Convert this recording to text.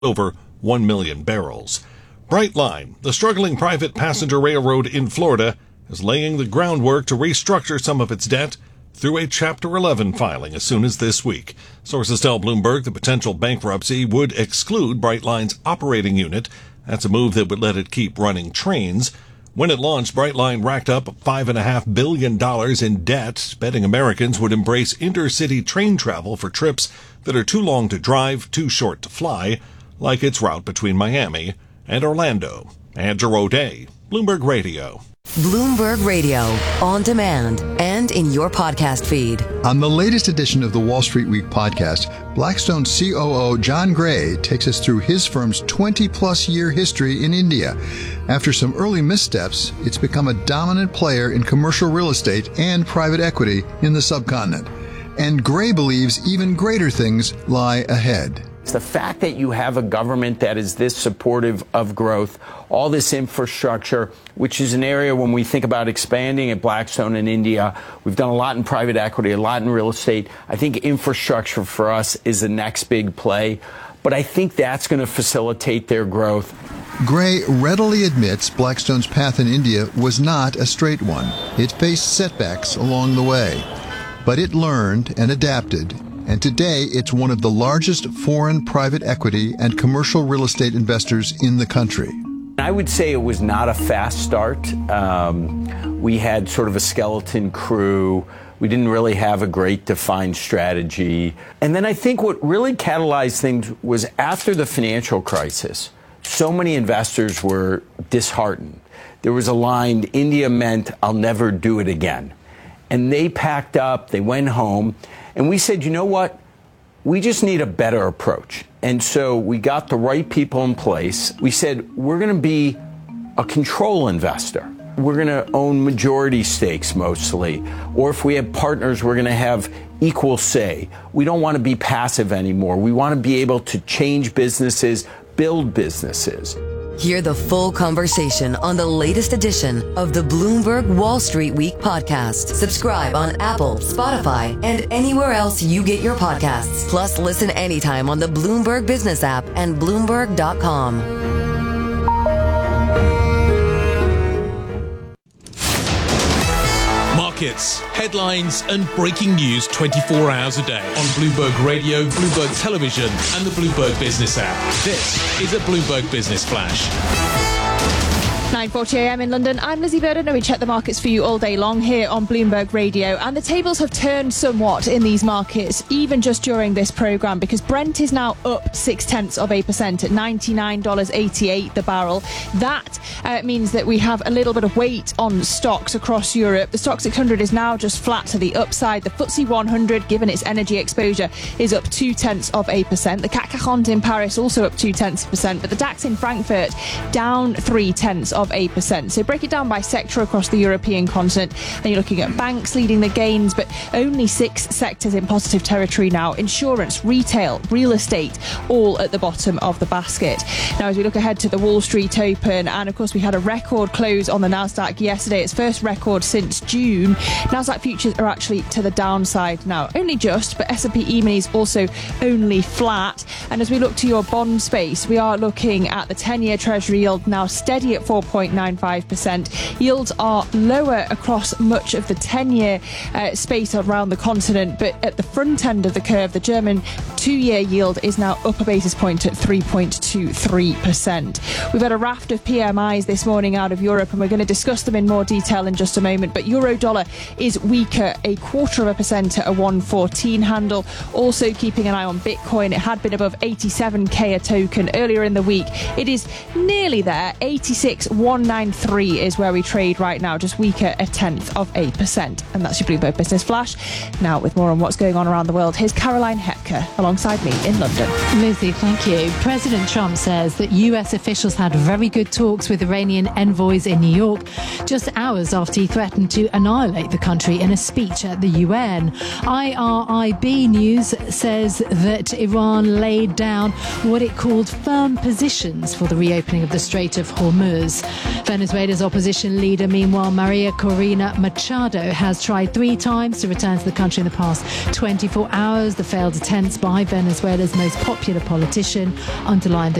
over 1 million barrels. Brightline, the struggling private passenger railroad in Florida, is laying the groundwork to restructure some of its debt through a Chapter 11 filing as soon as this week. Sources tell Bloomberg the potential bankruptcy would exclude Brightline's operating unit. That's a move that would let it keep running trains. When it launched, Brightline racked up $5.5 billion in debt, betting Americans would embrace intercity train travel for trips that are too long to drive, too short to fly, like its route between Miami and Orlando. Andrew O'Day, Bloomberg Radio. Bloomberg Radio, on demand and in your podcast feed. On the latest edition of the Wall Street Week podcast, Blackstone COO Jon Gray takes us through his firm's 20-plus year history in India. After some early missteps, it's become a dominant player in commercial real estate and private equity in the subcontinent. And Gray believes even greater things lie ahead. The fact that you have a government that is this supportive of growth, all this infrastructure, which is an area when we think about expanding at Blackstone in India, we've done a lot in private equity, a lot in real estate. I think infrastructure for us is the next big play, but I think that's going to facilitate their growth. Gray readily admits Blackstone's path in India was not a straight one. It faced setbacks along the way, but it learned and adapted. And today, it's one of the largest foreign private equity and commercial real estate investors in the country. I would say it was not a fast start. We had sort of a skeleton crew. We didn't really have a great defined strategy. And then I think what really catalyzed things was after the financial crisis, so many investors were disheartened. There was a line, India meant I'll never do it again. And they packed up, they went home. And we said, you know what? We just need a better approach. And so we got the right people in place. We said, we're going to be a control investor. We're going to own majority stakes mostly. Or if we have partners, we're going to have equal say. We don't want to be passive anymore. We want to be able to change businesses, build businesses. Hear the full conversation on the latest edition of the Bloomberg Wall Street Week podcast. Subscribe on Apple, Spotify, and anywhere else you get your podcasts. Plus, listen anytime on the Bloomberg Business app and Bloomberg.com. Markets, headlines, and breaking news 24 hours a day on Bloomberg Radio, Bloomberg Television, and the Bloomberg Business app. This is a Bloomberg Business Flash. 9:40 a.m. in London. I'm Lizzie Burden and we check the markets for you all day long here on Bloomberg Radio. And the tables have turned somewhat in these markets, even just during this programme, because Brent is now up 0.6% at $99.88 the barrel. That means that we have a little bit of weight on stocks across Europe. The Stock 600 is now just flat to the upside. The FTSE 100, given its energy exposure, is up 0.2%. The CAC 40 in Paris also up 0.2%, but the DAX in Frankfurt down 0.3%. So break it down by sector across the European continent, and you're looking at banks leading the gains, but only 6 sectors in positive territory now. Insurance, retail, real estate, all at the bottom of the basket. Now, as we look ahead to the Wall Street Open, and of course we had a record close on the Nasdaq yesterday, its first record since June. Nasdaq futures are actually to the downside now, only just, but S&P E-minis also only flat. And as we look to your bond space, we are looking at the 10-year Treasury yield now steady at 4.95%. Yields are lower across much of the 10-year space around the continent, but at the front end of the curve, the German 2-year yield is now up a basis point at 3.23%. We've had a raft of PMIs this morning out of Europe, and we're going to discuss them in more detail in just a moment. But euro-dollar is weaker, 0.25% at a 114 handle. Also keeping an eye on Bitcoin. It had been above 87k a token earlier in the week. It is nearly there, 86,193 is where we trade right now, just weaker 0.1%. And that's your Bloomberg Business Flash. Now, with more on what's going on around the world, here's Caroline Hepker alongside me in London. Lizzie, thank you. President Trump says that US officials had very good talks with Iranian envoys in New York just hours after he threatened to annihilate the country in a speech at the UN. IRIB News says that Iran laid down what it called firm positions for the reopening of the Strait of Hormuz. months. Venezuela's opposition leader, meanwhile, Maria Corina Machado, has tried 3 times to return to the country in the past 24 hours. The failed attempts by Venezuela's most popular politician underlined the